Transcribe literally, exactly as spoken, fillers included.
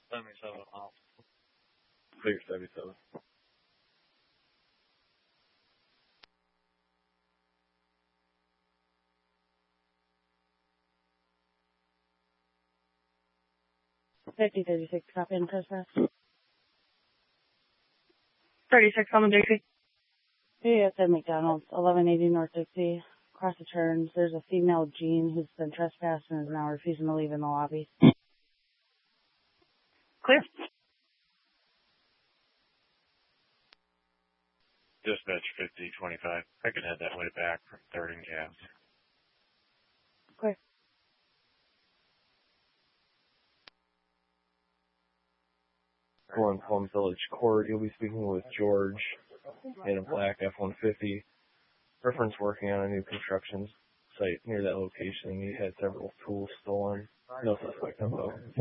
seventy-seven miles. Figure seventy-seven. fifty thirty-six, copy and trespass. thirty-six on the Dixie. Hey, it's at McDonald's, eleven eighty North Dixie. Across the turns, there's a female Jean who's been trespassed and is now refusing to leave in the lobby. Clear. Dispatch fifty twenty-five. I can head that way back from third and Gas. Clear. Going Plum Village Court, you'll be speaking with George in a black F one fifty. Reference working on a new construction site near that location. He had several tools stolen. No suspect info.